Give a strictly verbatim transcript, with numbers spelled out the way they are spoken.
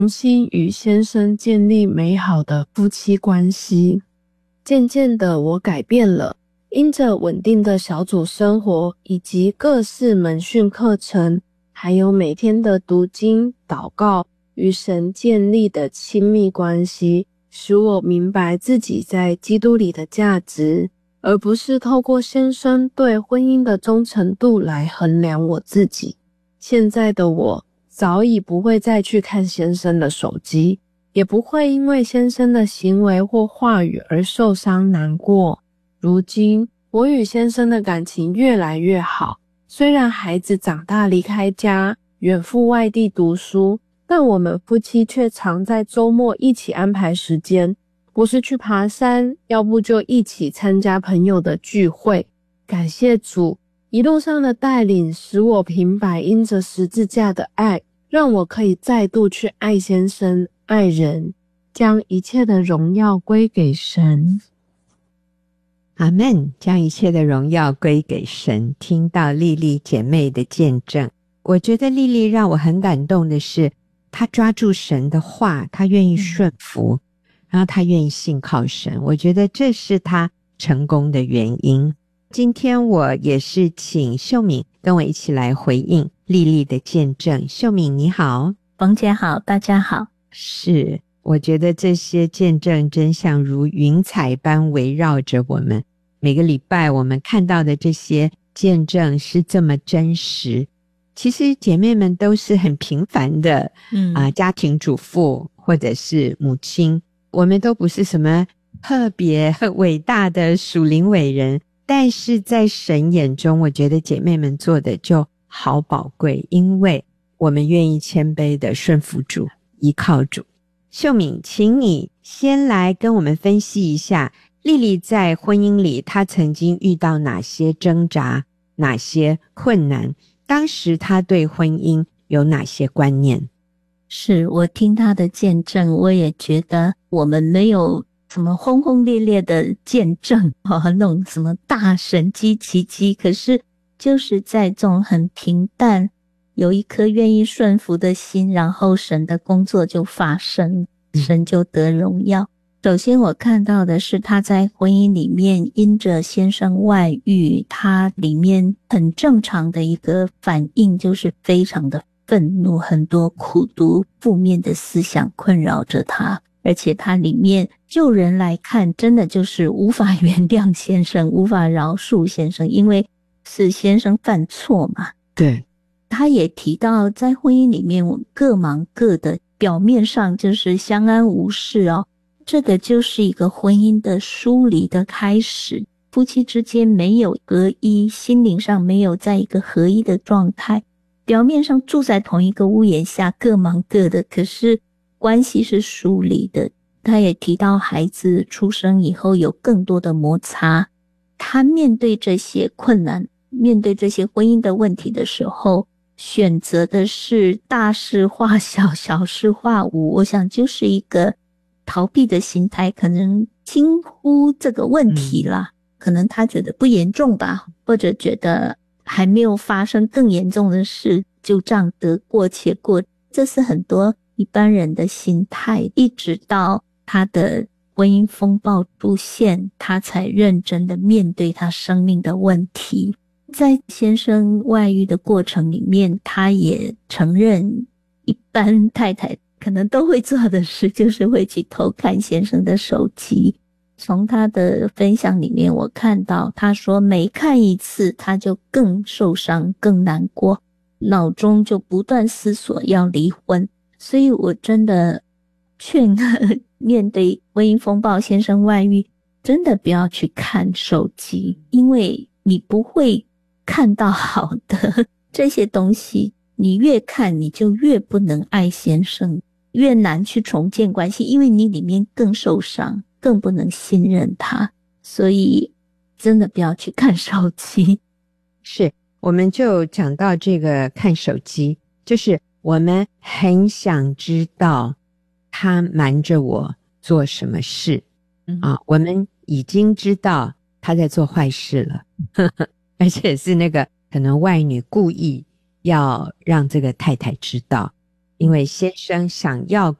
重新与先生建立美好的夫妻关系。渐渐的，我改变了，因着稳定的小组生活以及各式门训课程，还有每天的读经、祷告，与神建立的亲密关系，使我明白自己在基督里的价值，而不是透过先生对婚姻的忠诚度来衡量我自己。现在的我早已不会再去看先生的手机，也不会因为先生的行为或话语而受伤难过。如今我与先生的感情越来越好，虽然孩子长大离开家，远赴外地读书，但我们夫妻却常在周末一起安排时间，不是去爬山，要不就一起参加朋友的聚会。感谢主，一路上的带领使我明白因着十字架的爱，让我可以再度去爱先生、爱人，将一切的荣耀归给神。 阿们，将一切的荣耀归给神。听到莉莉姐妹的见证，我觉得莉莉让我很感动的是，她抓住神的话，她愿意顺服，然后她愿意信靠神，我觉得这是她成功的原因。今天我也是请秀敏跟我一起来回应莉莉的见证。秀敏你好。 冯姐好，大家好。 是，我觉得这些见证真像如云彩般围绕着我们，每个礼拜我们看到的这些见证是这么真实。其实姐妹们都是很平凡的嗯、呃、家庭主妇或者是母亲，我们都不是什么特别伟大的属灵伟人，但是在神眼中，我觉得姐妹们做的就好宝贵，因为我们愿意谦卑的顺服主，依靠主。秀敏，请你先来跟我们分析一下莉莉在婚姻里她曾经遇到哪些挣扎，哪些困难，当时她对婚姻有哪些观念。 是，我听她的见证，我也觉得我们没有什么轰轰烈烈的见证、哦、那种什么大神机奇迹，可是就是在这种很平淡，有一颗愿意顺服的心，然后神的工作就发生，神就得荣耀。首先我看到的是她在婚姻里面因着先生外遇，她里面很正常的一个反应就是非常的愤怒，很多苦毒负面的思想困扰着她，而且她里面就人来看真的就是无法原谅先生，无法饶恕先生，因为是先生犯错嘛。 对， 他也提到在婚姻里面我们各忙各的，表面上就是相安无事哦，这个就是一个婚姻的疏离的开始，夫妻之间没有合一，心灵上没有在一个合一的状态，表面上住在同一个屋檐下，各忙各的，可是关系是疏离的。他也提到孩子出生以后有更多的摩擦，他面对这些困难，面对这些婚姻的问题的时候，选择的是大事化小，小事化无，我想就是一个逃避的心态，可能轻忽这个问题啦、嗯、可能他觉得不严重吧，或者觉得还没有发生更严重的事，就这样得过且过，这是很多一般人的心态，一直到他的婚姻风暴出现，他才认真的面对他生命的问题。在先生外遇的过程里面，他也承认一般太太可能都会做的事，就是会去偷看先生的手机。从他的分享里面我看到，他说每看一次他就更受伤更难过，脑中就不断思索要离婚。所以我真的劝面对婚姻风暴，先生外遇，真的不要去看手机，因为你不会看到好的这些东西，你越看你就越不能爱先生，越难去重建关系，因为你里面更受伤，更不能信任他。所以真的不要去看手机。 是，我们就讲到这个看手机，就是我们很想知道他瞒着我做什么事、嗯、啊，我们已经知道他在做坏事了呵呵，而且是那个可能外女故意要让这个太太知道， 因为先生想要